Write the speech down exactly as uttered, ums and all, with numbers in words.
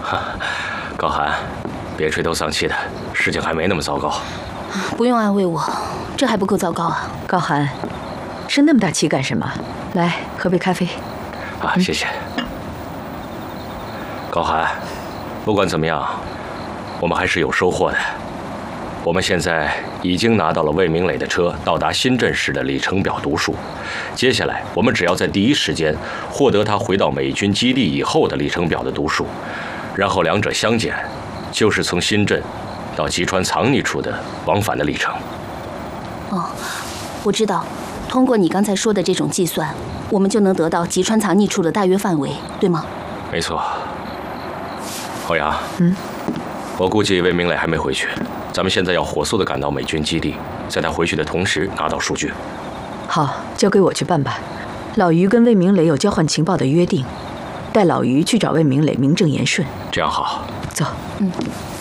高寒，别垂头丧气的，事情还没那么糟糕。 不用安慰我，这还不够糟糕啊。 高寒，生那么大气干什么？来，喝杯咖啡。 啊，谢谢。嗯、高寒，不管怎么样，我们还是有收获的。我们现在已经拿到了魏明磊的车到达新镇时的里程表读数，接下来我们只要在第一时间获得他回到美军基地以后的里程表的读数，然后两者相减，就是从新镇到吉川藏匿处的往返的里程。 哦，我知道，通过你刚才说的这种计算，我们就能得到吉川藏匿处的大约范围，对吗？ 没错。欧阳， 嗯， 我估计魏明磊还没回去。咱们现在要火速地赶到美军基地，在他回去的同时拿到数据。 好，交给我去办吧。老于跟魏明磊有交换情报的约定，带老于去找魏明磊名正言顺。 这样好。 走。 嗯。